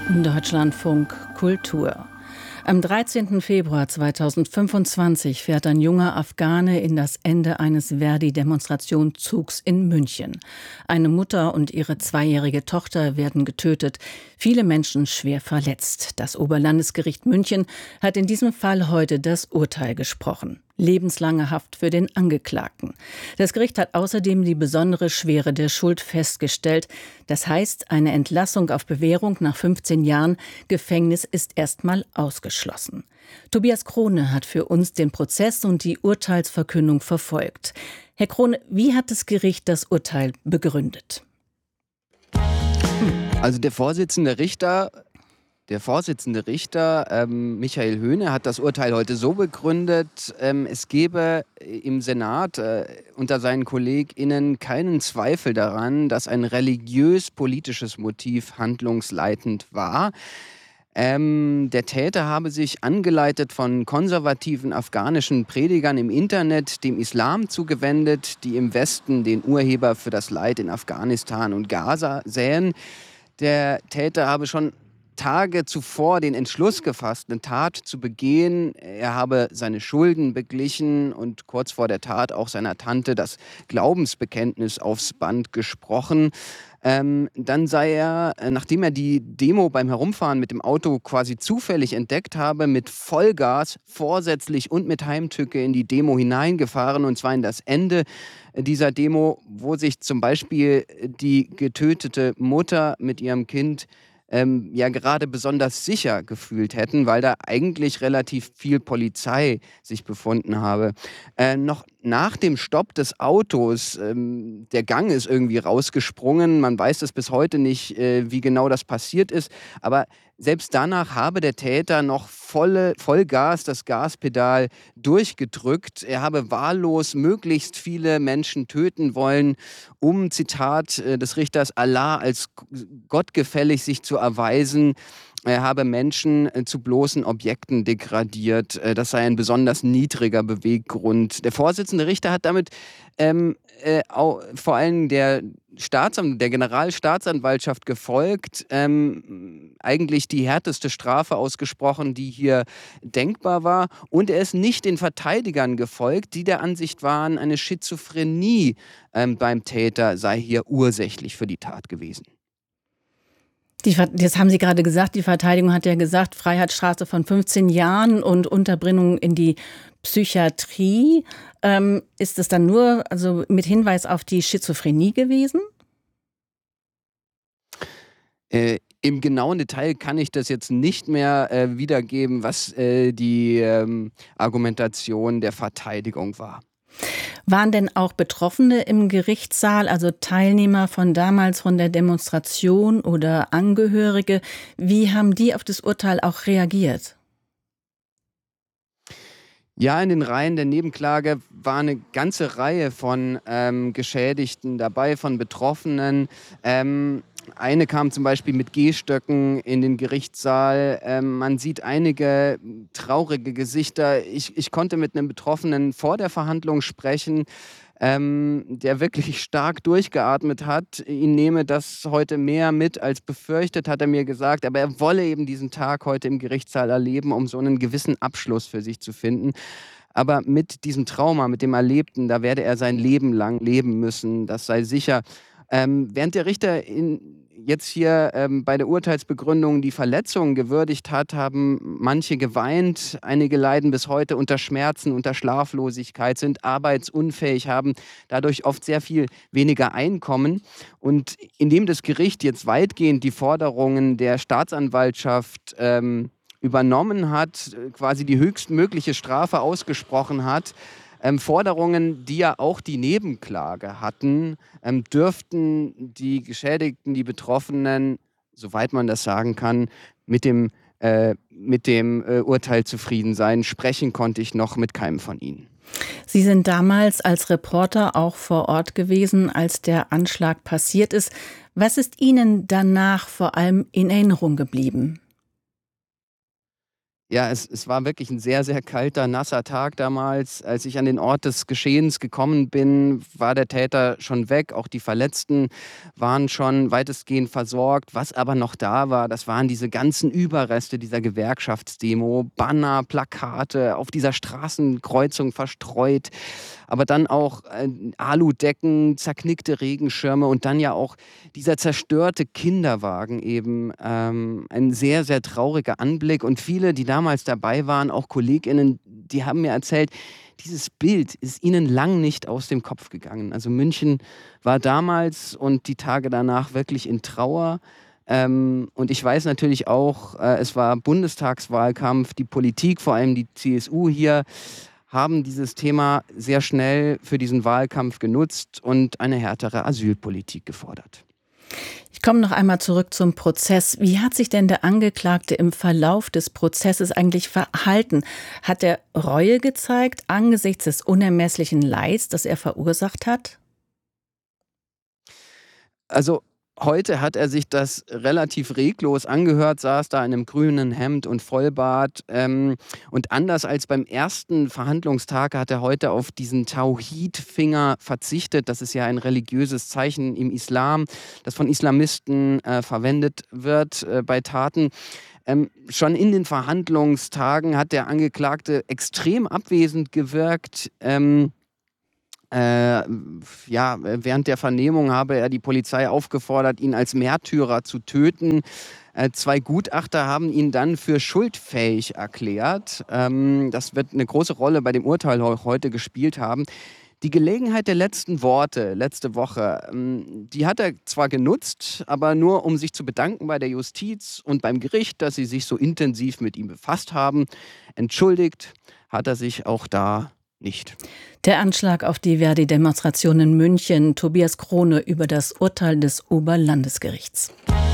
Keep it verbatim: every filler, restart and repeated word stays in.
Deutschlandfunk Kultur. Am dreizehnten Februar zweitausendfünfundzwanzig fährt ein junger Afghane in das Ende eines Verdi-Demonstrationszugs in München. Eine Mutter und ihre zweijährige Tochter werden getötet, viele Menschen schwer verletzt. Das Oberlandesgericht München hat in diesem Fall heute das Urteil gesprochen. Lebenslange Haft für den Angeklagten. Das Gericht hat außerdem die besondere Schwere der Schuld festgestellt. Das heißt, eine Entlassung auf Bewährung nach fünfzehn Jahren Gefängnis ist erstmal ausgeschlossen. Tobias Krone hat für uns den Prozess und die Urteilsverkündung verfolgt. Herr Krone, wie hat das Gericht das Urteil begründet? Also der Vorsitzende Richter Der Vorsitzende Richter ähm, Michael Höhne hat das Urteil heute so begründet, ähm, es gebe im Senat äh, unter seinen KollegInnen keinen Zweifel daran, dass ein religiös-politisches Motiv handlungsleitend war. Ähm, der Täter habe sich angeleitet von konservativen afghanischen Predigern im Internet dem Islam zugewendet, die im Westen den Urheber für das Leid in Afghanistan und Gaza sähen. Der Täter habe schon Tage zuvor den Entschluss gefasst, eine Tat zu begehen. Er habe seine Schulden beglichen und kurz vor der Tat auch seiner Tante das Glaubensbekenntnis aufs Band gesprochen. Ähm, dann sei er, nachdem er die Demo beim Herumfahren mit dem Auto quasi zufällig entdeckt habe, mit Vollgas vorsätzlich und mit Heimtücke in die Demo hineingefahren, und zwar in das Ende dieser Demo, wo sich zum Beispiel die getötete Mutter mit ihrem Kind ähm, ja gerade besonders sicher gefühlt hätten, weil da eigentlich relativ viel Polizei sich befunden habe. Äh, noch nach dem Stopp des Autos, ähm, der Gang ist irgendwie rausgesprungen, man weiß es bis heute nicht, äh, wie genau das passiert ist, aber selbst danach habe der Täter noch volle, Vollgas das Gaspedal durchgedrückt. Er habe wahllos möglichst viele Menschen töten wollen, um, Zitat äh, des Richters, Allah als gottgefällig sich zu erweisen. Er habe Menschen äh, zu bloßen Objekten degradiert. Äh, das sei ein besonders niedriger Beweggrund. Der Vorsitzende Richter hat damit ähm, äh, auch, vor allem der Staatsan- der Generalstaatsanwaltschaft gefolgt, ähm, eigentlich die härteste Strafe ausgesprochen, die hier denkbar war. Und er ist nicht den Verteidigern gefolgt, die der Ansicht waren, eine Schizophrenie ähm, beim Täter sei hier ursächlich für die Tat gewesen. Die, das haben Sie gerade gesagt, die Verteidigung hat ja gesagt, Freiheitsstrafe von fünfzehn Jahren und Unterbringung in die Psychiatrie. Ähm, ist es dann nur also mit Hinweis auf die Schizophrenie gewesen? Äh, Im genauen Detail kann ich das jetzt nicht mehr äh, wiedergeben, was äh, die ähm, Argumentation der Verteidigung war. Waren denn auch Betroffene im Gerichtssaal, also Teilnehmer von damals von der Demonstration oder Angehörige? Wie haben die auf das Urteil auch reagiert? Ja, in den Reihen der Nebenklage war eine ganze Reihe von ähm, Geschädigten dabei, von Betroffenen. Ähm, eine kam zum Beispiel mit Gehstöcken in den Gerichtssaal. Ähm, man sieht einige traurige Gesichter. Ich, ich konnte mit einem Betroffenen vor der Verhandlung sprechen, ähm, der wirklich stark durchgeatmet hat. Ihn nehme das heute mehr mit als befürchtet, hat er mir gesagt. Aber er wolle eben diesen Tag heute im Gerichtssaal erleben, um so einen gewissen Abschluss für sich zu finden. Aber mit diesem Trauma, mit dem Erlebten, da werde er sein Leben lang leben müssen, das sei sicher. Ähm, während der Richter in, jetzt hier ähm, bei der Urteilsbegründung die Verletzungen gewürdigt hat, haben manche geweint, einige leiden bis heute unter Schmerzen, unter Schlaflosigkeit, sind arbeitsunfähig, haben dadurch oft sehr viel weniger Einkommen. Und indem das Gericht jetzt weitgehend die Forderungen der Staatsanwaltschaft ähm, übernommen hat, quasi die höchstmögliche Strafe ausgesprochen hat, Ähm, Forderungen, die ja auch die Nebenklage hatten, ähm, dürften die Geschädigten, die Betroffenen, soweit man das sagen kann, mit dem, äh, mit dem äh, Urteil zufrieden sein. Sprechen konnte ich noch mit keinem von ihnen. Sie sind damals als Reporter auch vor Ort gewesen, als der Anschlag passiert ist. Was ist Ihnen danach vor allem in Erinnerung geblieben? Ja, es, es war wirklich ein sehr, sehr kalter, nasser Tag damals. Als ich an den Ort des Geschehens gekommen bin, war der Täter schon weg. Auch die Verletzten waren schon weitestgehend versorgt. Was aber noch da war, das waren diese ganzen Überreste dieser Gewerkschaftsdemo. Banner, Plakate auf dieser Straßenkreuzung verstreut. Aber dann auch äh, Aludecken, zerknickte Regenschirme und dann ja auch dieser zerstörte Kinderwagen eben. Ähm, ein sehr, sehr trauriger Anblick. Und viele, die damals dabei waren, auch KollegInnen, die haben mir erzählt, dieses Bild ist ihnen lang nicht aus dem Kopf gegangen. Also München war damals und die Tage danach wirklich in Trauer. Ähm, und ich weiß natürlich auch, äh, es war Bundestagswahlkampf, die Politik, vor allem die C S U hier, haben dieses Thema sehr schnell für diesen Wahlkampf genutzt und eine härtere Asylpolitik gefordert. Ich komme noch einmal zurück zum Prozess. Wie hat sich denn der Angeklagte im Verlauf des Prozesses eigentlich verhalten? Hat er Reue gezeigt angesichts des unermesslichen Leids, das er verursacht hat? Also heute hat er sich das relativ reglos angehört, saß da in einem grünen Hemd und Vollbart. Ähm, und anders als beim ersten Verhandlungstag hat er heute auf diesen Tauhid-Finger verzichtet. Das ist ja ein religiöses Zeichen im Islam, das von Islamisten äh, verwendet wird äh, bei Taten. Ähm, schon in den Verhandlungstagen hat der Angeklagte extrem abwesend gewirkt. Ähm, Äh, ja, während der Vernehmung habe er die Polizei aufgefordert, ihn als Märtyrer zu töten. Äh, zwei Gutachter haben ihn dann für schuldfähig erklärt. Ähm, das wird eine große Rolle bei dem Urteil heute gespielt haben. Die Gelegenheit der letzten Worte letzte Woche, ähm, die hat er zwar genutzt, aber nur um sich zu bedanken bei der Justiz und beim Gericht, dass sie sich so intensiv mit ihm befasst haben. Entschuldigt hat er sich auch da nicht. Der Anschlag auf die Verdi-Demonstration in München. Tobias Krone über das Urteil des Oberlandesgerichts.